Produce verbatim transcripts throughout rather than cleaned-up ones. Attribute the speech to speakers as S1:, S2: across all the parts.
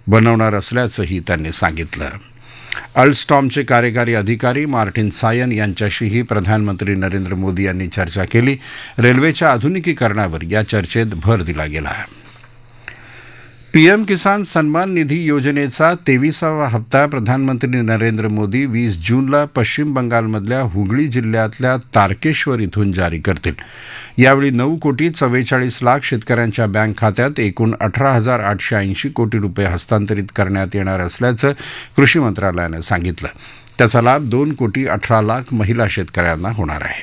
S1: बनवणार असल्याचंही त्यांनी सांगितलं. अल्स्टॉमचे कार्यकारी अधिकारी मार्टिन सायन यांच्याशीही प्रधानमंत्री नरेंद्र मोदी यांनी चर्चा केली. रेल्वेच्या आधुनिकीकरणावर या चर्चेत भर दिला गेला. पीएम किसान सन्मान निधी योजनेचा तेविसावा हप्ता प्रधानमंत्री नरेंद्र मोदी वीस जूनला पश्चिम बंगालमधल्या हुगळी जिल्ह्यातल्या तारकेश्वर इथून जारी करतील. यावेळी नऊ कोटी चव्वेचाळीस लाख शेतकऱ्यांच्या बँक खात्यात एकूण अठरा हजार आठशे ऐंशी कोटी रुपये हस्तांतरित करण्यात येणार असल्याचं कृषी मंत्रालयानं सांगितलं. त्याचा लाभ दोन कोटी अठरा लाख महिला शेतकऱ्यांना होणार आहे.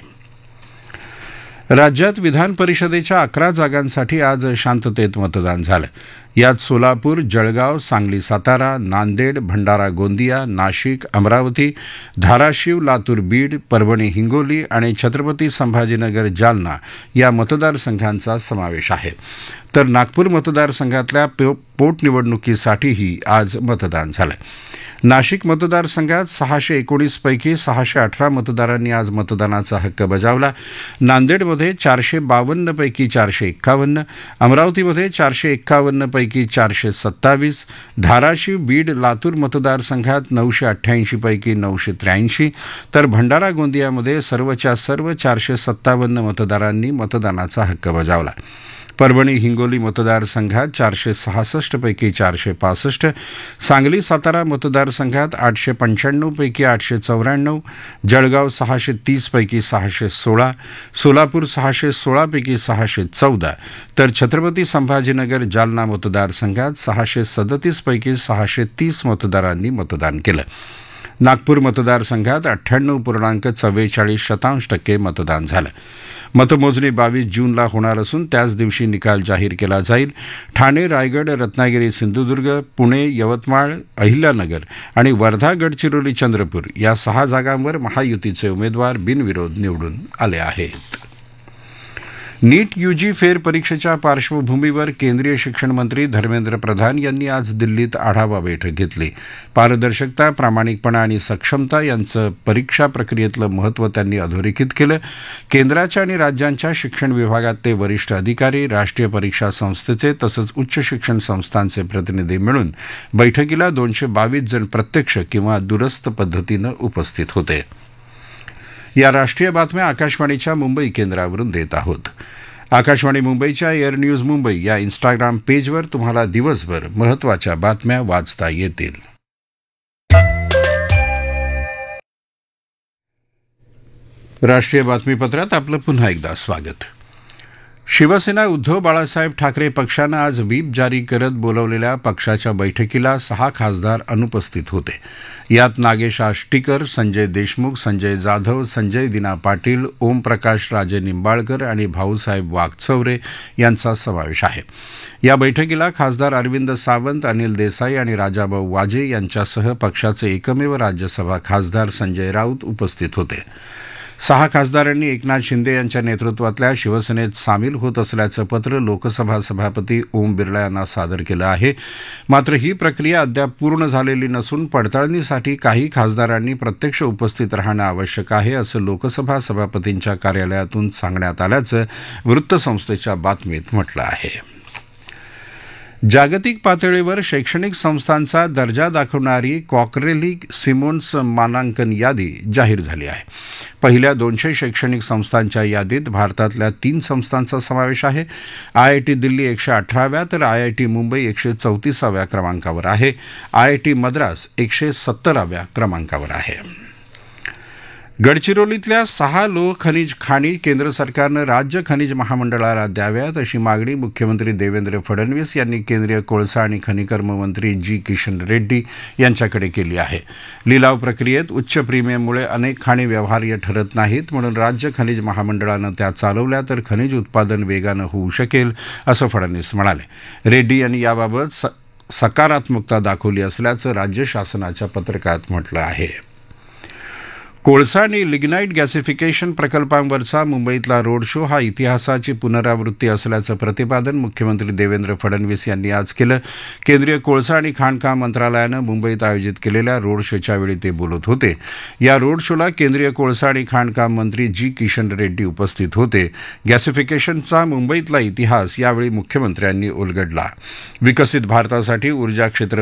S1: राज्यात विधान परिषदेच्या अकरा जागांसाठी आज शांततेत मतदान झालं. यात सोलापूर, जळगाव, सांगली सातारा, नांदेड, भंडारा गोंदिया, नाशिक, अमरावती, धाराशिव, लातूर बीड, परभणी हिंगोली आणि छत्रपती संभाजीनगर जालना या मतदारसंघांचा समावेश आहे. तर नागपूर मतदारसंघातल्या पोटनिवडणुकीसाठीही आज मतदान झालं. नाशिक मतदारसंघात सहाशे एकोणीस पैकी सहाशे अठरा मतदारांनी आज मतदानाचा हक्क बजावला. नांदेडमध्ये चारशे बावन्न पैकी चारशे एक्कावन्न, अमरावतीमध्ये चारशे एक्कावन्न पैकी चारशे सत्तावीस, धाराशिव, बीड, लातूर मतदारसंघात नऊशे अठ्ठ्याऐंशी पैकी नऊशे त्र्याऐंशी, तर भंडारा गोंदियामध्ये सर्वच्या सर्व चारशे सत्तावन्न मतदारांनी मतदानाचा हक्क बजावला. परभणी हिंगोली मतदारसंघात चारशे सहासष्ट पैकी चारशे पासष्ट, सांगली सातारा मतदारसंघात आठशे पंच्याण्णव पैकी आठशे चौऱ्याण्णव, जळगाव सहाशे तीस पैकी सहाशे सोळा, सोलापूर सहाशे सोळा पैकी सहाशे चौदा, तर छत्रपती संभाजीनगर जालना मतदारसंघात सहाशे सदतीस पैकी सहाशे तीस मतदारांनी मतदान केलं. नागपूर मतदारसंघात अठ्ठ्याण्णव पूर्णांक चव्वेचाळीस शतांश टक्के मतदान झालं. मतमोजणी बावीस जूनला होणार असून त्याच दिवशी निकाल जाहीर केला जाईल. ठाणे, रायगड, रत्नागिरी, सिंधुदुर्ग, पुणे, यवतमाळ, अहिल्यानगर आणि वर्धा, गडचिरोली, चंद्रपूर या सहा जागांवर महायुतीचे उमेदवार बिनविरोध निवडून आले आहेत. नीट यूजी फेर परीक्षेच्या पार्श्वभूमीवर केंद्रीय शिक्षण मंत्री धर्मेंद्र प्रधान यांनी आज दिल्लीत आढावा बैठक घेतली. पारदर्शकता, प्रामाणिकपणा आणि सक्षमता यांचं परीक्षा प्रक्रियेतलं महत्त्व त्यांनी अधोरेखित केलं. केंद्राच्या आणि राज्यांच्या शिक्षण विभागातले वरिष्ठ अधिकारी, राष्ट्रीय परीक्षा संस्थेचे तसंच उच्च शिक्षण संस्थांचे प्रतिनिधी मिळून बैठकीला दोनशे बावीस जण प्रत्यक्ष किंवा दूरस्थ पद्धतीनं उपस्थित होते. या राष्ट्रीय बातम्या आकाशवाणीच्या मुंबई केंद्रावरून देत आहोत. आकाशवाणी मुंबईच्या एअर न्यूज मुंबई या इंस्टाग्राम पेजवर तुम्हाला दिवसभर महत्त्वाच्या बातम्या वाचता येतील. राष्ट्रीय बातमीपत्रात आपलं पुन्हा एकदा स्वागत. शिवसेना उद्धव बाळासाहेब ठाकरे पक्षानं आज व्हीप जारी करत बोलावलेल्या पक्षाच्या बैठकीला सहा खासदार अनुपस्थित होते. यात नागेश आष्टीकर, संजय देशमुख, संजय जाधव, संजय दिना पाटील, ओमप्रकाश राजे निंबाळकर आणि भाऊसाहेब वागचौरे यांचा समावेश आहे. या बैठकीला खासदार अरविंद सावंत, अनिल देसाई आणि राजाभाऊ वाजे यांच्यासह पक्षाचे एकमेव राज्यसभा खासदार संजय राऊत उपस्थित होते. सहा खासदारांनी एकनाथ शिंदे यांच्या नेतृत्वातल्या शिवसेनेत सामील होत असल्याचं पत्र लोकसभा सभापती ओम बिर्ला यांना सादर केलं आहे. मात्र ही प्रक्रिया अद्याप पूर्ण झालेली नसून पडताळणीसाठी काही खासदारांनी प्रत्यक्ष उपस्थित राहणं आवश्यक आहे असं लोकसभा सभापतींच्या कार्यालयातून सांगण्यात आल्याचं वृत्तसंस्थेच्या बातमीत म्हटलं आहे. जागतिक पातळीवर शैक्षणिक संस्थांचा दर्जा दाखवणारी कॉकरेली सिमोन्स मानांकन यादी जाहीर झाली आहे. पहिल्या दोनशे शैक्षणिक संस्थांच्या यादीत भारतातल्या तीन संस्थांचा समावेश आहे. आय आय टी दिल्ली एकशे अठराव्या तर आय आय टी मुंबई एकशे चौतीसाव्या क्रमांकावर आहे. आय आय टी मद्रास एकशे सत्तराव्या क्रमांकावर आहे. गडचिरोलीतल्या सहा लोह खनिज खाणी केंद्र सरकारनं राज्य खनिज महामंडळाला द्याव्यात अशी मागणी मुख्यमंत्री देवेंद्र फडणवीस यांनी केंद्रीय कोळसा आणि खनिकर्म मंत्री जी किशन रेड्डी यांच्याकडे केली आहे. लिलाव प्रक्रियेत उच्च प्रीमियममुळे अनेक खाणी व्यवहार्य ठरत नाहीत, म्हणून राज्य खनिज महामंडळानं त्या चालवल्या तर खनिज उत्पादन वेगानं होऊ शकेल असं फडणवीस म्हणाले. रेड्डी यांनी याबाबत स सकारात्मकता दाखवली असल्याचं राज्य शासनाच्या पत्रकात म्हटलं आहे. कोळसा आणि लिग्नाईट गॅसिफिकेशन प्रकल्पांवरचा मुंबईतला रोड शो हा इतिहासाची पुनरावृत्ती असल्याचं प्रतिपादन मुख्यमंत्री देवेंद्र फडणवीस यांनी आज केलं. केंद्रीय कोळसा आणि खाणकाम मंत्रालयानं मुंबईत आयोजित केलेल्या रोड शोच्या वेळी ते बोलत होते. या रोड शोला केंद्रीय कोळसा आणि खाणकाम मंत्री जी किशन रेड्डी उपस्थित होते. गॅसिफिकेशनचा मुंबईतला इतिहास यावेळी मुख्यमंत्र्यांनी उलगडला. विकसित भारतासाठी ऊर्जा क्षेत्र